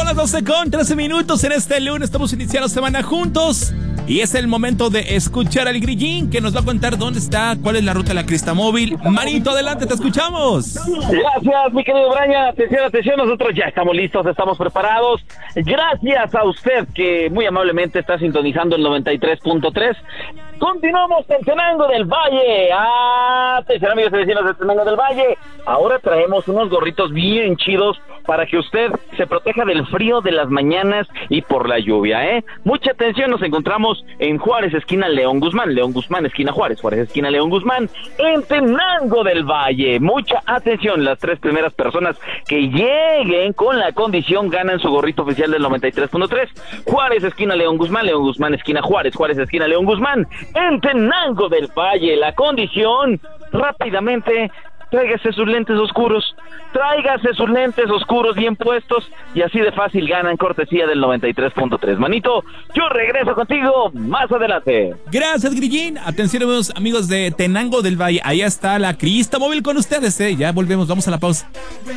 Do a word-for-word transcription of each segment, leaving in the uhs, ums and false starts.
Son las doce con trece minutos en este lunes. Estamos iniciando semana juntos. Y es el momento de escuchar al Grillín, que nos va a contar dónde está, cuál es la ruta de la Cristamóvil. Manito, adelante, te escuchamos. Gracias, mi querido Brian. Atención, atención, nosotros ya estamos listos, estamos preparados. Gracias a usted que muy amablemente está sintonizando el noventa y tres punto tres. Continuamos en Tenango del Valle. Atención, amigos y vecinos de Tenango del Valle. Ahora traemos unos gorritos bien chidos para que usted se proteja del frío de las mañanas y por la lluvia, ¿eh? Mucha atención, nos encontramos en Juárez, esquina León Guzmán. León Guzmán, esquina Juárez. Juárez, esquina León Guzmán. En Tenango del Valle. Mucha atención, las tres primeras personas que lleguen con la condición ganan su gorrito oficial del noventa y tres punto tres. Juárez, esquina León Guzmán. León Guzmán, esquina Juárez. Juárez, esquina León Guzmán. En Tenango del Valle, la condición, rápidamente, tráigase sus lentes oscuros, tráigase sus lentes oscuros bien puestos, y así de fácil ganan cortesía del noventa y tres punto tres. Manito, yo regreso contigo más adelante. Gracias, Grillín. Atención, amigos, amigos de Tenango del Valle, ahí está la Cristamóvil con ustedes, ¿eh? Ya volvemos, vamos a la pausa.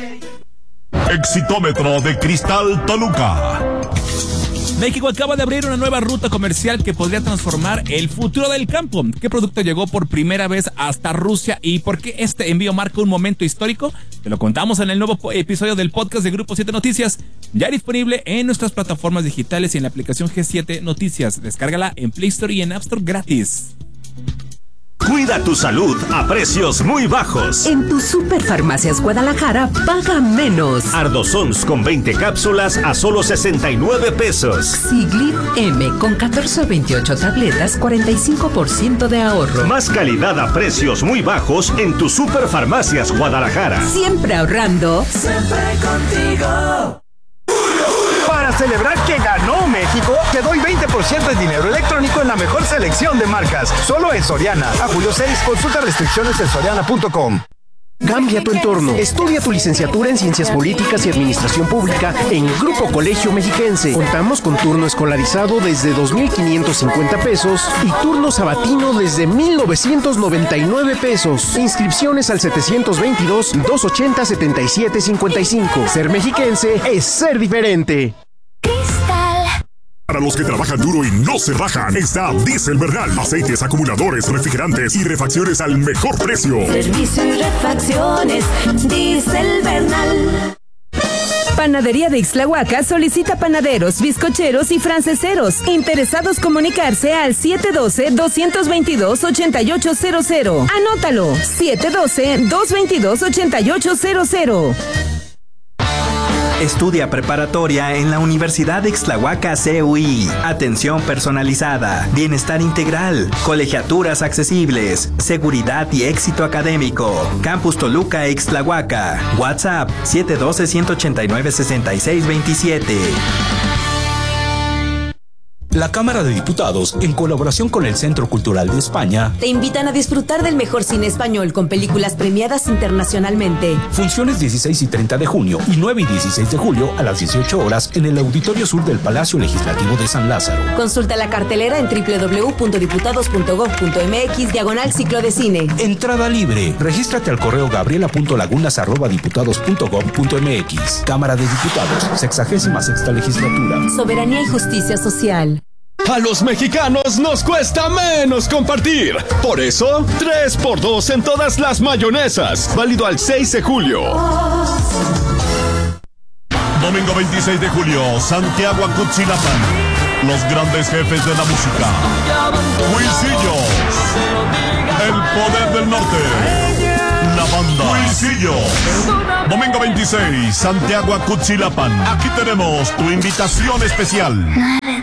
Exitómetro de Cristal Toluca. México acaba de abrir una nueva ruta comercial que podría transformar el futuro del campo. ¿Qué producto llegó por primera vez hasta Rusia y por qué este envío marca un momento histórico? Te lo contamos en el nuevo episodio del podcast de Grupo siete Noticias, ya disponible en nuestras plataformas digitales y en la aplicación G siete Noticias. Descárgala en Play Store y en App Store gratis. Cuida tu salud a precios muy bajos. En tu Superfarmacias Guadalajara, paga menos. Ardosons con veinte cápsulas a solo sesenta y nueve pesos. Siglip M con catorce o veintiocho tabletas, cuarenta y cinco por ciento de ahorro. Más calidad a precios muy bajos en tu Superfarmacias Guadalajara. Siempre ahorrando. Siempre contigo. Para celebrar que ganó México, te doy veinte por ciento de dinero electrónico en la mejor selección de marcas. Solo en Soriana. A julio seis, consulta restricciones en soriana punto com. Cambia tu entorno. Estudia tu licenciatura en Ciencias Políticas y Administración Pública en Grupo Colegio Mexiquense. Contamos con turno escolarizado desde dos mil quinientos cincuenta pesos y turno sabatino desde mil novecientos noventa y nueve pesos. Inscripciones al setecientos veintidós, doscientos ochenta, setenta y siete cincuenta y cinco. Ser mexiquense es ser diferente. Para los que trabajan duro y no se rajan, está Diesel Bernal. Aceites, acumuladores, refrigerantes y refacciones al mejor precio. Servicio y refacciones, Diesel Bernal. Panadería de Ixtlahuaca solicita panaderos, bizcocheros y franceseros. Interesados comunicarse al siete uno dos, dos dos dos, ocho ocho cero cero. Anótalo, siete uno dos, dos dos dos, ocho ocho cero cero. Estudia preparatoria en la Universidad de Ixtlahuaca C U I. Atención personalizada, bienestar integral, colegiaturas accesibles, seguridad y éxito académico. Campus Toluca Ixtlahuaca. WhatsApp siete uno dos, uno ocho nueve, seis seis dos siete. La Cámara de Diputados, en colaboración con el Centro Cultural de España, te invitan a disfrutar del mejor cine español con películas premiadas internacionalmente. Funciones dieciséis y treinta de junio y nueve y dieciséis de julio a las dieciocho horas en el Auditorio Sur del Palacio Legislativo de San Lázaro. Consulta la cartelera en doble u doble u doble u punto diputados punto gob punto m x diagonal ciclo de cine. Entrada libre. Regístrate al correo gabriela punto lagunas arroba diputados punto gob punto m x. Cámara de Diputados, sexagésima sexta legislatura. Soberanía y justicia social. A los mexicanos nos cuesta menos compartir. Por eso, tres por dos en todas las mayonesas. Válido al seis de julio. Domingo veintiséis de julio, Santiago Acutzilapán. Los grandes jefes de la música. Huisillos. El poder del norte. La banda Huisillos. Domingo veintiséis, Santiago Acutzilapán. Aquí tenemos tu invitación especial.